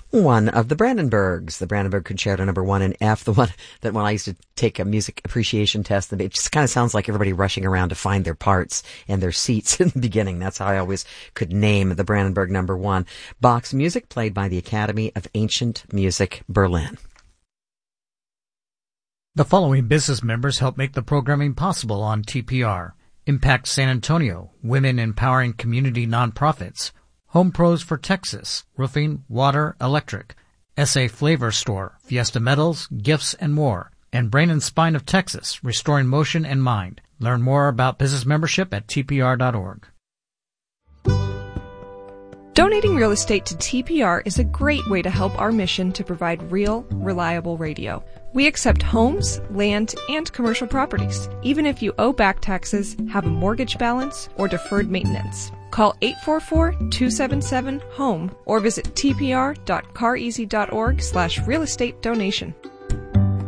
one of the Brandenburgs. The Brandenburg Concerto number 1 in F, the one that when I used to take a music appreciation test, it just kind of sounds like everybody rushing around to find their parts and their seats in the beginning. That's how I always could name the Brandenburg number 1. Bach's music played by the Academy of Ancient Music, Berlin. The following business members help make the programming possible on TPR. Impact San Antonio, Women Empowering Community Nonprofits. Home Pros for Texas, Roofing, Water, Electric. SA Flavor Store, Fiesta Metals, Gifts, and more. And Brain and Spine of Texas, Restoring Motion and Mind. Learn more about business membership at tpr.org. Donating real estate to TPR is a great way to help our mission to provide real, reliable radio. We accept homes, land, and commercial properties, even if you owe back taxes, have a mortgage balance, or deferred maintenance. Call 844-277-HOME or visit tpr.careasy.org/real estate donation.